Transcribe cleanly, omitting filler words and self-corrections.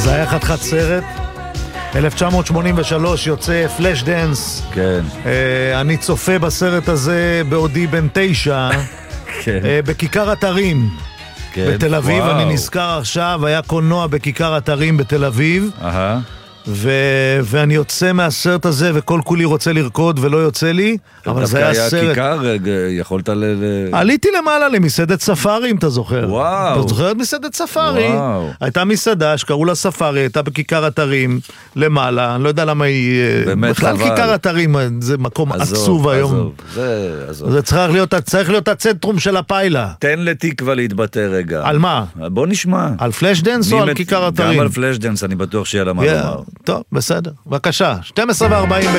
זה היה חתיכת סרט. 1983 יוצא פלאש דנס. כן. אני צופה בסרט הזה בעודי בן 9 בכיכר אתרים בתל אביב. אני נזכר עכשיו, היה קולנוע בכיכר אתרים בתל אביב. ואני יוצא מהסרט הזה וכל כולי רוצה לרקוד ולא יוצא לי, אבל זה היה סרט. כיכר, יכולת עליתי למעלה למסעדת ספארי, אם אתה זוכר. וואו. אתה זוכר את מסעדת ספארי? הייתה מסעדה שקראו לה ספארי, הייתה בכיכר אתרים למעלה, אני לא יודע למה היא... בכלל כיכר אתרים זה מקום עצוב היום. זה צריך להיות הצנטרום של הפיילה. תן לתקווה להתבטא רגע. על מה? בוא נשמע. על פלאש דנס או על כיכר אתרים? גם על פלאש דנס, אני בטוח שיהיה לה מה לומר. טוב, בסדר. בבקשה, 12:40